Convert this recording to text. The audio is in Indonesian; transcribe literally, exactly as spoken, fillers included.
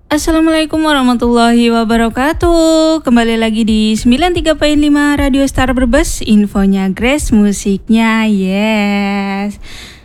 Assalamualaikum warahmatullahi wabarakatuh. Kembali lagi di sembilan puluh tiga koma lima Radio Star Brebes. Infonya Grace, musiknya yes.